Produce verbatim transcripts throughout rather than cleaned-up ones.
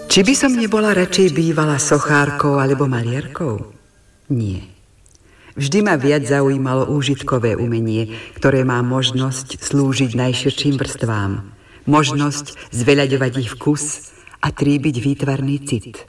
Či by som nebola radšej bývala sochárkou alebo maliarkou? Nie. Vždy ma viac zaujímalo úžitkové umenie, ktoré má možnosť slúžiť najširším vrstvám. Možnosť zveľaďovať ich vkus a tríbiť výtvarný cit.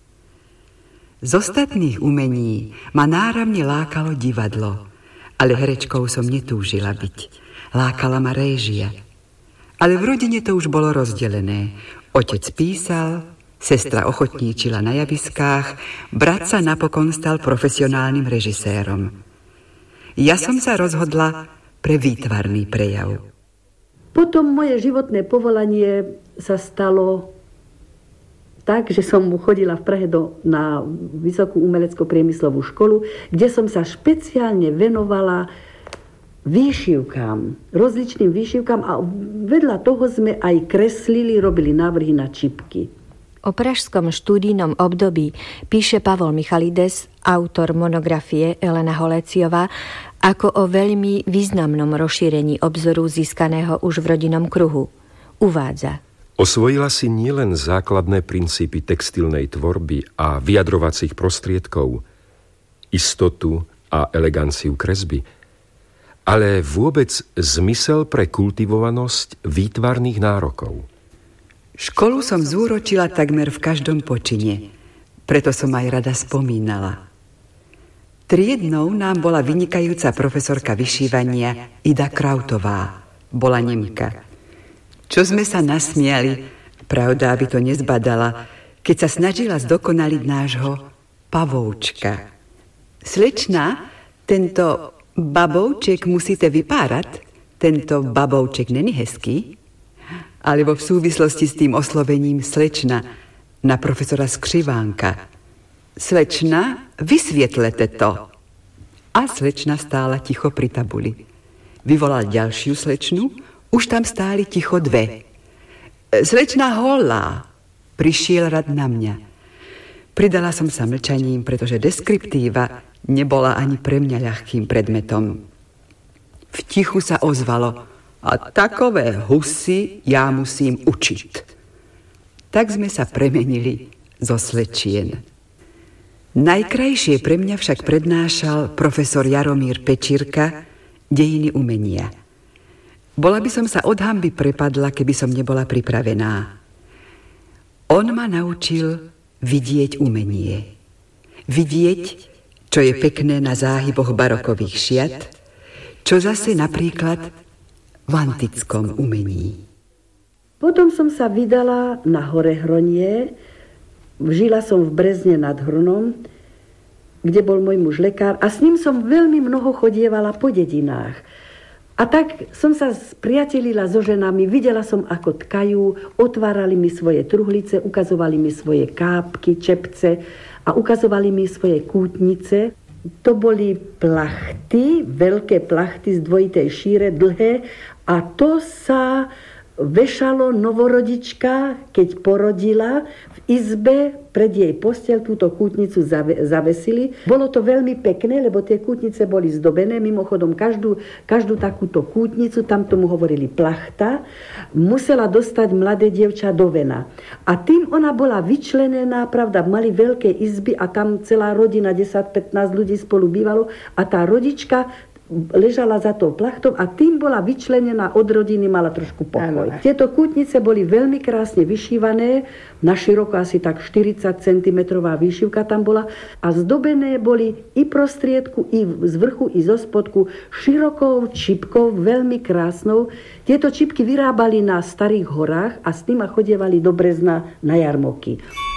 Z ostatných umení ma náramne lákalo divadlo, ale herečkou som netúžila byť. Lákala ma réžia. Ale v rodine to už bolo rozdelené. Otec písal, sestra ochotníčila na javiskách, brat sa napokon stal profesionálnym režisérom. Ja som sa rozhodla pre výtvarný prejav. Potom moje životné povolanie sa stalo tak, že som chodila v Prahe do, na Vysokú umelecko-priemyslovú školu, kde som sa špeciálne venovala výšivkám, rozličným výšivkám a vedľa toho sme aj kreslili, robili návrhy na čipky. O pražskom štúdijnom období píše Pavol Michalides, autor monografie Elena Holéciová, ako o veľmi významnom rozšírení obzoru získaného už v rodinnom kruhu. Uvádza: Osvojila si nielen základné princípy textilnej tvorby a vyjadrovacích prostriedkov, istotu a eleganciu kresby, ale vôbec zmysel pre kultivovanosť výtvarných nárokov. Školu som zúročila takmer v každom počine, preto som aj rada spomínala. Triednou nám bola vynikajúca profesorka vyšívania Ida Krautová, bola Nemka. Čo sme sa nasmiali, pravda, aby to nezbadala, keď sa snažila zdokonaliť nášho pavoučka. Slečna, tento babouček musíte vypárať, tento babouček není hezký? Alebo v súvislosti s tým oslovením slečna na profesora Skřivánka. Slečna, vysvietlete to. A slečna stála ticho pri tabuli. Vyvolal ďalšiu slečnu, už tam stáli ticho dve. Slečna holá, prišiel rad na mňa. Pridala som sa mlčaním, pretože deskriptíva nebola ani pre mňa ľahkým predmetom. V tichu sa ozvalo: a takové husy ja musím učiť. Tak sme sa premenili zo slečien. Najkrajšie pre mňa však prednášal profesor Jaromír Pečírka dejiny umenia. Bola by som sa od hanby prepadla, keby som nebola pripravená. On ma naučil vidieť umenie. Vidieť, čo je pekné na záhyboch barokových šiat, čo zase napríklad v antickom umení. Potom som sa vydala na Hore Hronie. Žila som v Brezne nad Hronom, kde bol môj muž lekár a s ním som veľmi mnoho chodievala po dedinách. A tak som sa spriatelila so ženami, videla som, ako tkajú, otvárali mi svoje truhlice, ukazovali mi svoje kápky, čepce a ukazovali mi svoje kútnice. To boli plachty, veľké plachty z dvojitej šíre, dlhé, a to sa vešalo novorodička, keď porodila, v izbe pred jej posteľ túto kútnicu zavesili. Bolo to veľmi pekné, lebo tie kútnice boli zdobené. Mimochodom, každú, každú takúto kútnicu, tam tomu hovorili plachta, musela dostať mladé dievča do vena. A tým ona bola vyčlenená, pravda, mali veľké izby a tam celá rodina, desať pätnásť ľudí spolu bývalo a tá rodička ležala za tou plachtou a tým bola vyčlenená od rodiny, mala trošku pokoj. Ano. Tieto kútnice boli veľmi krásne vyšívané, na široko asi tak štyridsať centimetrov výšivka tam bola a zdobené boli i prostriedku, i z vrchu, i zo spodku širokou čipkou, veľmi krásnou. Tieto čipky vyrábali na Starých horách a s nimi chodievali do Brezna na jarmoky.